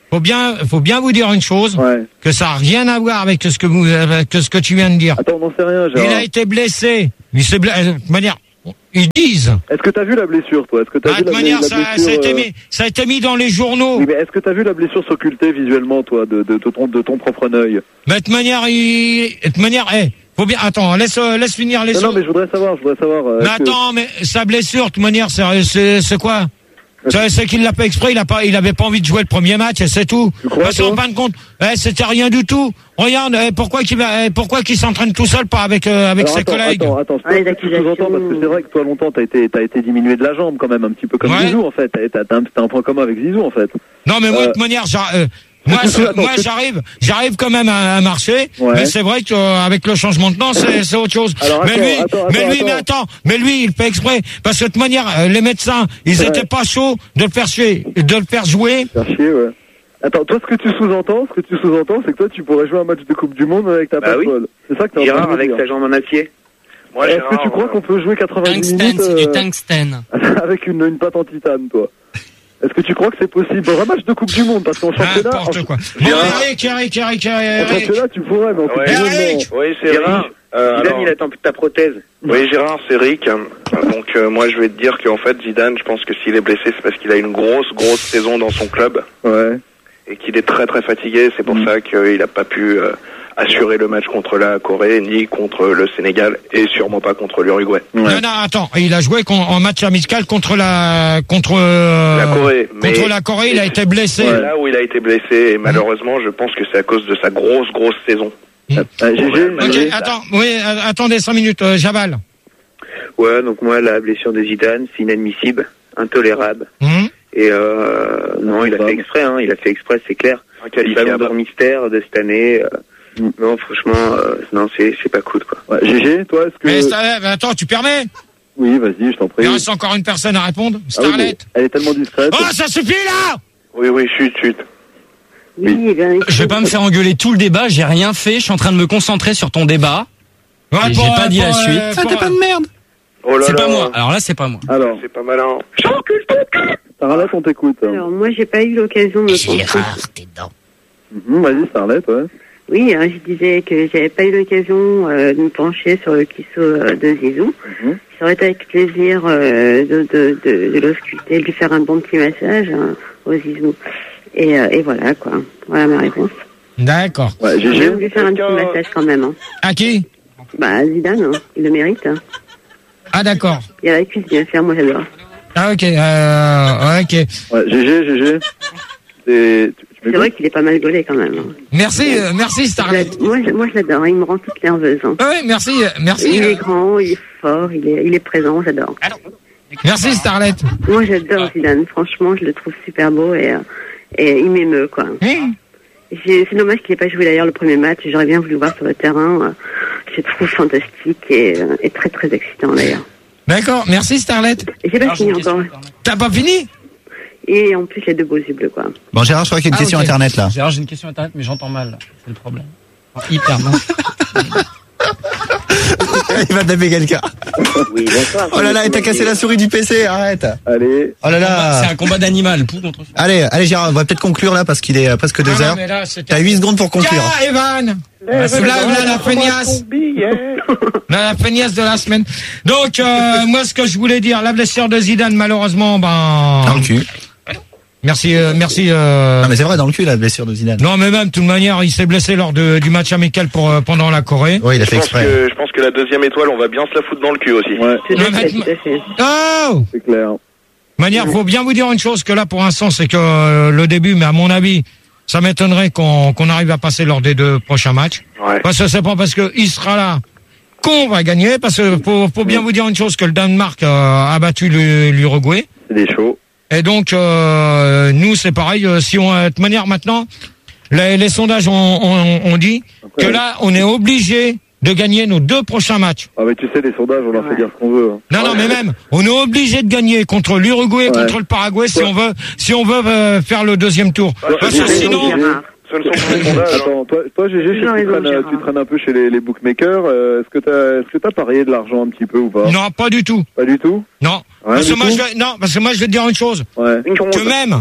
Speaker 1: faut bien, faut bien vous dire une chose,
Speaker 9: Ouais.
Speaker 1: que ça a rien à voir avec ce que vous, avec ce que tu viens de dire.
Speaker 9: Attends, on n'en sait rien, Gérard.
Speaker 1: Il a été blessé. Il s'est blessé. De manière, ils disent.
Speaker 9: Est-ce que t'as vu la blessure, toi? Est-ce que t'as
Speaker 1: Ah,
Speaker 9: vu
Speaker 1: de
Speaker 9: la,
Speaker 1: manière,
Speaker 9: la
Speaker 1: ça,
Speaker 9: blessure
Speaker 1: ça a été
Speaker 9: euh,
Speaker 1: mis, ça a été mis dans les journaux.
Speaker 9: Oui, mais est-ce que t'as vu la blessure s'occulter visuellement, toi, de, de, de, ton, de ton propre œil?
Speaker 1: Mais de manière, il, de manière, eh, faut bien, attends, laisse, euh, laisse finir les
Speaker 9: Non, non,
Speaker 1: choses.
Speaker 9: mais je voudrais savoir, je voudrais savoir. euh,
Speaker 1: Mais
Speaker 9: est-ce que-
Speaker 1: attends, mais sa blessure, de toute manière, c'est, c'est, c'est quoi? C'est, c'est qu'il l'a pas exprès, il a pas, il avait pas envie de jouer le premier match, et c'est tout.
Speaker 9: Tu crois,
Speaker 1: Parce qu'en
Speaker 9: toi
Speaker 1: fin de compte, eh, c'était rien du tout. Regarde, eh, pourquoi qu'il va, eh, pourquoi qu'il s'entraîne tout seul, pas avec, euh, avec
Speaker 9: Alors,
Speaker 1: ses
Speaker 9: attends,
Speaker 1: collègues?
Speaker 9: Attends, attends,
Speaker 5: Ah, les
Speaker 9: c'est pas ce que tu sous-entends, parce que c'est vrai que toi, longtemps, t'as été, t'as été diminué de la jambe, quand même, un petit peu comme
Speaker 1: Ouais.
Speaker 9: Zizou, en fait. T'as, t'as, t'as un, t'as un point commun avec Zizou, en fait.
Speaker 1: Non, mais moi,
Speaker 9: Euh,
Speaker 1: de toute manière, j'a- euh, moi,
Speaker 9: tu-
Speaker 1: je-
Speaker 9: attends,
Speaker 1: moi,
Speaker 9: tu-
Speaker 1: j'arrive, j'arrive quand même à, à marcher,
Speaker 9: Ouais.
Speaker 1: mais c'est vrai qu'avec le changement de temps, c'est, c'est autre chose.
Speaker 9: Alors,
Speaker 1: mais
Speaker 9: attends,
Speaker 1: lui,
Speaker 9: attends,
Speaker 1: mais
Speaker 9: attends,
Speaker 1: lui, mais
Speaker 9: attends.
Speaker 1: attends, mais lui, il fait exprès, parce que de toute manière, euh, les médecins, ils
Speaker 9: Ouais.
Speaker 1: étaient pas chauds de le faire jouer, de le faire jouer.
Speaker 9: Faire chier, ouais. Attends, toi, ce que tu sous-entends, ce que tu sous-entends, c'est que toi, tu pourrais jouer un match de Coupe du Monde avec ta
Speaker 3: Bah oui.
Speaker 9: passe. C'est ça que t'es en train
Speaker 3: Gérard
Speaker 9: de me
Speaker 3: avec
Speaker 9: dire.
Speaker 3: sa jambe en acier.
Speaker 10: Moi,
Speaker 9: Est-ce
Speaker 10: Gérard,
Speaker 9: que tu crois
Speaker 10: euh,
Speaker 9: qu'on peut jouer quatre-vingt-dix
Speaker 7: Tungsten,
Speaker 9: minutes
Speaker 7: c'est du
Speaker 9: euh,
Speaker 7: tungstène.
Speaker 9: avec une, une patte en titane, toi? Est-ce que tu crois que c'est possible dans un match de Coupe du Monde? Parce qu'en championnat, en,
Speaker 1: N'importe quoi. Bon,
Speaker 10: Gérard.
Speaker 1: Eric, Eric, Eric,
Speaker 9: en
Speaker 1: Eric.
Speaker 9: championnat, tu pourrais, mais en Coupe
Speaker 10: Ouais.
Speaker 9: du Monde,
Speaker 1: Eric
Speaker 9: non.
Speaker 10: Oui, c'est
Speaker 3: Gérard,
Speaker 10: Rick. Euh,
Speaker 3: Zidane,
Speaker 10: alors-
Speaker 3: il attend ta prothèse.
Speaker 10: Oui, Gérard, c'est Rick. Donc, euh, moi, je vais te dire qu'en fait, Zidane, je pense que s'il est blessé, c'est parce qu'il a une grosse, grosse saison dans son club
Speaker 9: Ouais.
Speaker 10: et qu'il est très, très fatigué. C'est pour
Speaker 9: Mm.
Speaker 10: ça qu'il n'a pas pu euh, assurer le match contre la Corée, ni contre le Sénégal, et sûrement pas contre l'Uruguay.
Speaker 9: Ouais.
Speaker 1: Non, non, attends, il a joué con- en match amical contre la, contre, euh,
Speaker 10: La Corée, mais-
Speaker 1: contre la Corée, il a été blessé.
Speaker 10: C'est là où il a été blessé, et malheureusement, je pense que c'est à cause de sa grosse, grosse saison.
Speaker 9: Ah, G G,
Speaker 1: Ok,
Speaker 9: G G.
Speaker 1: attends, oui, euh, attendez cinq minutes, euh, Javal.
Speaker 3: Ouais, donc moi, la blessure de Zidane, c'est inadmissible, intolérable.
Speaker 1: Hum
Speaker 3: Et euh, non, il a fait exprès, hein, il a fait exprès, c'est clair. Le
Speaker 10: Inqualifiable.
Speaker 3: ballon d'or mystère de cette année, euh,
Speaker 9: Mm.
Speaker 3: non, franchement, euh, non, c'est c'est pas cool, quoi.
Speaker 9: Ouais, G G, toi, est-ce
Speaker 1: Mais
Speaker 9: que...
Speaker 1: Star- attends, tu permets?
Speaker 9: Oui, vas-y, je t'en prie.
Speaker 1: Il reste encore une personne à répondre.
Speaker 9: Ah oui,
Speaker 1: Starlet.
Speaker 9: mais elle est tellement discrète.
Speaker 1: Oh, ça suffit là!
Speaker 10: Oui, oui, chut, chut.
Speaker 5: Oui, eh bien,
Speaker 7: Je vais pas me faire engueuler tout le débat, j'ai rien fait, je suis en train de me concentrer sur ton débat.
Speaker 1: Ouais,
Speaker 7: Et
Speaker 1: pour,
Speaker 7: j'ai pas
Speaker 1: euh,
Speaker 7: dit la
Speaker 1: pour,
Speaker 7: suite.
Speaker 1: euh,
Speaker 7: Ah,
Speaker 1: pour,
Speaker 7: t'es pas
Speaker 1: euh,
Speaker 7: de merde.
Speaker 10: Oh là
Speaker 7: C'est
Speaker 10: là.
Speaker 7: pas moi. Alors là, c'est pas moi.
Speaker 9: Alors,
Speaker 10: C'est pas malin.
Speaker 9: Starlet, on t'écoute. hein.
Speaker 5: Alors, moi, j'ai pas eu l'occasion de me pencher.
Speaker 9: Mhm, vas-y, Starlet, ouais.
Speaker 5: Oui, hein, je disais que j'avais pas eu l'occasion euh, de me pencher sur le cuisseau euh, de Zizou.
Speaker 9: Mhm.
Speaker 5: Ça aurait été avec plaisir euh, de, de, de, de l'ausculter, de lui faire un bon petit massage hein, au Zizou. Et, euh, et voilà, quoi. Voilà ma réponse.
Speaker 1: D'accord.
Speaker 9: Ouais,
Speaker 5: J'ai
Speaker 9: G G.
Speaker 5: voulu faire un petit
Speaker 10: Quelqu'un-
Speaker 5: massage quand même. Hein.
Speaker 1: À qui?
Speaker 5: Bah, Zidane, hein, il le mérite. Hein.
Speaker 1: Ah, d'accord.
Speaker 5: Il a la cuisse bien faire, moi j'adore.
Speaker 1: Ah, ok, euh, ok.
Speaker 9: Ouais, G G, G G. C'est... tu- tu
Speaker 5: C'est
Speaker 9: m'écoutes
Speaker 5: vrai qu'il est pas mal gaulé quand même. Hein.
Speaker 1: Merci, euh, merci
Speaker 5: Je
Speaker 1: Starlet.
Speaker 5: l'ad- moi, je, moi, je l'adore, il me rend toute nerveuse. Hein.
Speaker 1: Oui, merci, euh, merci.
Speaker 5: Il
Speaker 1: euh,
Speaker 5: est grand, il est fort, il est, il est présent, j'adore.
Speaker 1: Merci Starlet.
Speaker 5: Moi, j'adore Zidane. Franchement, je le trouve super beau et, euh, et il m'émeut, quoi.
Speaker 1: Hum.
Speaker 5: J'ai- C'est dommage qu'il n'ait pas joué d'ailleurs le premier match. J'aurais bien voulu le voir sur le terrain. euh, Je le trouve fantastique et, euh, et très très excitant d'ailleurs.
Speaker 1: D'accord, merci Starlet.
Speaker 5: Et j'ai pas fini encore.
Speaker 1: T'as pas fini?
Speaker 5: Et en plus, il a deux beaux yeux bleus, quoi.
Speaker 8: Bon, Gérard, je crois qu'il y a une
Speaker 1: Ah,
Speaker 8: question
Speaker 1: ok.
Speaker 8: internet là.
Speaker 7: Gérard, j'ai une question internet, mais j'entends mal. là. C'est le problème. Enfin, hyper mal.
Speaker 8: Il va taper quelqu'un.
Speaker 3: Oui, bonsoir.
Speaker 8: Oh là là, et t'as cassé la souris du P C, arrête.
Speaker 9: Allez.
Speaker 8: Oh là
Speaker 7: C'est
Speaker 8: là.
Speaker 7: un combat d'animal, pou contre fou.
Speaker 8: Allez, allez Gérard, on va peut-être conclure là parce qu'il est euh, presque deux
Speaker 1: Ah non,
Speaker 8: heures.
Speaker 1: mais là, c'était-
Speaker 8: T'as huit secondes pour conclure.
Speaker 1: Tiens, Evan! Là, là, la feignasse. Là, la feignasse de la semaine. Donc, euh, moi, ce que je voulais dire, la blessure de Zidane, malheureusement, ben...
Speaker 8: Dans le cul.
Speaker 1: Merci, euh, merci, euh...
Speaker 8: Non mais c'est vrai, dans le cul la blessure de Zidane.
Speaker 1: Non, mais même, de toute manière, il s'est blessé lors de, du match amical pour, euh, pendant la Corée.
Speaker 8: Oui, il a
Speaker 10: Je
Speaker 8: fait
Speaker 10: pense,
Speaker 8: exprès.
Speaker 10: que, je pense que la deuxième étoile, on va bien se la foutre dans le cul aussi.
Speaker 9: Ouais,
Speaker 5: Tout
Speaker 1: Non,
Speaker 5: à
Speaker 1: mais-
Speaker 5: fait, tout à fait.
Speaker 1: Oh!
Speaker 9: c'est clair.
Speaker 1: De manière, faut bien vous dire une chose, que là, pour l'instant, c'est que euh, le début, mais à mon avis, ça m'étonnerait qu'on qu'on arrive à passer lors des deux prochains matchs.
Speaker 10: Ouais.
Speaker 1: Parce que c'est pas parce que il sera là qu'on va gagner, parce que faut, faut bien vous dire une chose, que le Danemark euh, a battu le- l'Uruguay.
Speaker 9: C'est des shows.
Speaker 1: Et donc, euh, nous, c'est pareil. euh, Si on, de manière maintenant, les, les sondages ont, ont, ont dit que là, on est obligé de gagner nos deux prochains matchs.
Speaker 9: Ah mais tu sais, les sondages, on leur fait dire ce qu'on veut. hein.
Speaker 1: Non, non, mais même, on est obligé de gagner contre l'Uruguay et
Speaker 9: Ouais.
Speaker 1: contre le Paraguay si
Speaker 9: Ouais.
Speaker 1: on veut, si on veut euh, faire le deuxième tour.
Speaker 10: Ouais,
Speaker 1: Parce
Speaker 10: c'est
Speaker 1: que
Speaker 10: bon,
Speaker 1: sinon,
Speaker 5: Gérard.
Speaker 10: Ce ne sont pas les sondages. hein.
Speaker 9: Attends, toi, toi G G, je sais
Speaker 5: Toujours
Speaker 9: que tu
Speaker 5: raison,
Speaker 9: traînes, euh,
Speaker 5: Gérard.
Speaker 9: tu traînes un peu chez les, les bookmakers. euh, est-ce que t'as, est-ce que t'as parié de l'argent un petit peu ou pas?
Speaker 1: non, pas du tout.
Speaker 9: Pas du tout.
Speaker 1: Non.
Speaker 9: Ouais,
Speaker 1: parce
Speaker 9: du
Speaker 1: que moi,
Speaker 9: tout
Speaker 1: je vais, non, parce que moi, je vais te dire une chose.
Speaker 9: Ouais.
Speaker 3: Une ronde.
Speaker 1: Que même,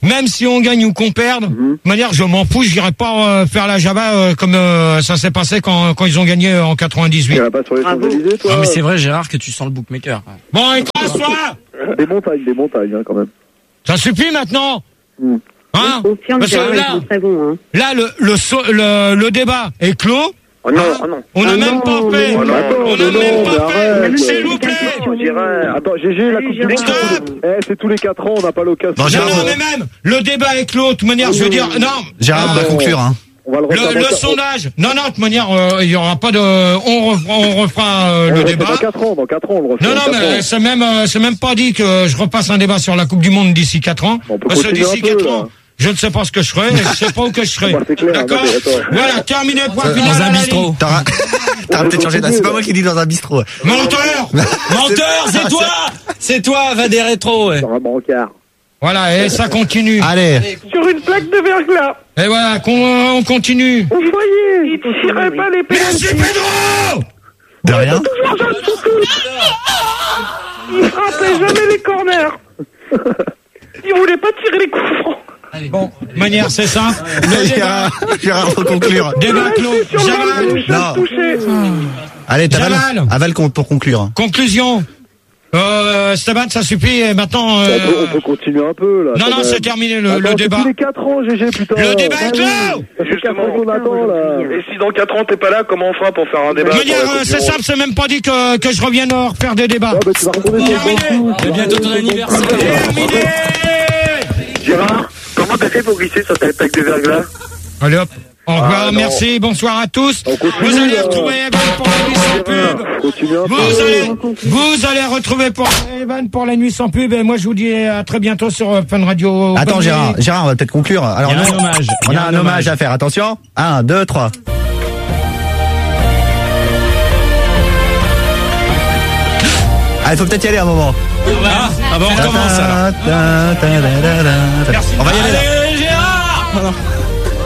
Speaker 1: même si on gagne ou qu'on perde, de
Speaker 9: Mhm.
Speaker 1: toute manière, je m'en fous, j'irai pas euh, faire la Java euh, comme euh, ça s'est passé quand, quand ils ont gagné euh, en quatre-vingt-dix-huit.
Speaker 9: Tu iras pas sur les
Speaker 5: Bravo.
Speaker 9: Champs-Élysées, toi
Speaker 4: Non, mais c'est vrai, Gérard, que tu sens le bookmaker.
Speaker 1: Bon, écrase-toi.
Speaker 9: Des montagnes, des montagnes, hein, quand même.
Speaker 1: Ça suffit maintenant.
Speaker 9: Mhm.
Speaker 1: Hein?
Speaker 5: Je confirme,
Speaker 1: Parce que
Speaker 5: Gérard,
Speaker 1: là,
Speaker 5: ils sont très bons. Hein.
Speaker 1: là, le, le, so- le, le débat est clos.
Speaker 3: Oh non,
Speaker 1: Hein
Speaker 3: oh non.
Speaker 1: On n'a
Speaker 5: Ah
Speaker 1: même
Speaker 5: non,
Speaker 1: pas fait.
Speaker 5: mais
Speaker 9: non,
Speaker 1: On n'a
Speaker 9: mais
Speaker 1: même
Speaker 9: non,
Speaker 1: pas
Speaker 9: mais
Speaker 1: fait.
Speaker 9: arrête.
Speaker 1: S'il vous plaît.
Speaker 3: Gérard.
Speaker 9: Attends, G G, la
Speaker 5: Salut,
Speaker 9: Coupe du Monde,
Speaker 5: Gérard.
Speaker 9: c'est tous les- eh, c'est tous les quatre ans, on n'a pas l'occasion.
Speaker 8: Bon,
Speaker 1: Non,
Speaker 8: Gérard,
Speaker 1: non, mais même, le débat est clos. De toute manière, je veux dire, non.
Speaker 8: Gérard, on va
Speaker 9: Bon.
Speaker 8: conclure. Hein.
Speaker 9: On va le refaire
Speaker 1: Le,
Speaker 9: dans
Speaker 1: le
Speaker 9: quatre-
Speaker 1: sondage. Non, non, de toute manière, euh, il y aura pas de. On refera, on refera euh,
Speaker 9: on
Speaker 1: le
Speaker 9: refait
Speaker 1: débat.
Speaker 9: Dans quatre ans, dans quatre ans, on le refait.
Speaker 1: Non,
Speaker 9: dans
Speaker 1: non,
Speaker 9: quatre
Speaker 1: mais
Speaker 9: ans.
Speaker 1: c'est même, euh, c'est même pas dit que je repasse un débat sur la Coupe du Monde d'ici quatre ans.
Speaker 9: On peut
Speaker 1: Parce que
Speaker 9: continuer
Speaker 1: d'ici
Speaker 9: un peu,
Speaker 1: quatre
Speaker 9: là.
Speaker 1: ans, je ne sais pas ce que je ferai, je sais pas où que je serai.
Speaker 9: Bah, c'est clair,
Speaker 1: D'accord?
Speaker 9: non, mais attends.
Speaker 1: Voilà, terminé, point
Speaker 8: Dans
Speaker 1: final.
Speaker 8: un
Speaker 1: à la
Speaker 8: bistrot.
Speaker 1: ligne.
Speaker 8: T'auras t'auras peut-être changé d'avis. C'est pas moi qui dis dans un bistrot.
Speaker 1: Menteur!
Speaker 4: Menteur, c'est toi C'est toi, va des rétros, ouais.
Speaker 9: Sur un brancard.
Speaker 1: Voilà, et ça continue.
Speaker 8: Allez.
Speaker 11: Sur une plaque de verglas.
Speaker 1: Et voilà, qu'on- on continue.
Speaker 11: Au foyer. Il tirait pas les
Speaker 1: Merci
Speaker 11: pénaltys.
Speaker 1: Pedro!
Speaker 8: De rien.
Speaker 11: Toujours Jean Soucous. Il frappait jamais les corners. Il voulait pas tirer les coups francs.
Speaker 1: Bon, de manière, c'est ça. Le débat,
Speaker 8: Gérard, Gérard, faut conclure.
Speaker 1: débat clos.
Speaker 11: Sur le
Speaker 1: Jamal,
Speaker 11: bouche,
Speaker 8: Non.
Speaker 11: touché.
Speaker 8: Allez, t'avales.
Speaker 1: Jamal.
Speaker 8: Avale con- pour conclure.
Speaker 1: conclusion. Euh, Stéban, ça suffit, et maintenant,
Speaker 9: On, peut,
Speaker 1: euh,
Speaker 9: on peut continuer un peu, là.
Speaker 1: non,
Speaker 9: quand
Speaker 1: non,
Speaker 9: même.
Speaker 1: c'est terminé le,
Speaker 9: Attends,
Speaker 1: le
Speaker 9: c'est
Speaker 1: débat.
Speaker 9: tous les quatre ans, G G, putain.
Speaker 1: Le débat est
Speaker 9: Ah oui.
Speaker 1: clos!
Speaker 9: Ça fait quatre ans qu'on attend, là.
Speaker 10: Et si dans quatre ans t'es pas là, comment on fera pour faire un débat
Speaker 1: De
Speaker 10: sur
Speaker 1: manière,
Speaker 10: la Coupe
Speaker 1: euh,
Speaker 10: du
Speaker 1: c'est
Speaker 10: Monde
Speaker 1: simple, c'est même pas dit que, que je revienne euh, refaire des débats.
Speaker 9: Ah, bah, tu vas retourner sur le
Speaker 1: Terminé.
Speaker 9: banc.
Speaker 7: C'est bientôt ton anniversaire.
Speaker 1: Terminé!
Speaker 3: Gérard, comment t'as fait pour glisser sur ta plaque de verglas?
Speaker 1: Allez hop. Au revoir,
Speaker 10: Ah, non.
Speaker 1: merci, bonsoir à tous.
Speaker 9: On continue,
Speaker 1: Vous allez
Speaker 9: là.
Speaker 1: retrouver Evan pour la nuit sans pub.
Speaker 9: Continue un peu.
Speaker 1: Vous allez, vous allez retrouver pour Evan pour la nuit sans pub. Et moi, je vous dis à très bientôt sur euh, Fun Radio.
Speaker 8: Attends,
Speaker 1: Bonne
Speaker 8: Gérard,
Speaker 1: nuit.
Speaker 8: Gérard, on va peut-être conclure. Alors,
Speaker 4: Il y a
Speaker 8: nous,
Speaker 4: un hommage.
Speaker 8: on
Speaker 4: Il y
Speaker 8: a un hommage à faire. Attention. Un, deux, trois. Ah, il faut peut-être y aller un moment.
Speaker 4: Ah, ah bon, on recommence alors.
Speaker 8: Ta, ta, ta, ta, ta, ta. On va y aller là.
Speaker 4: Allez, Gérard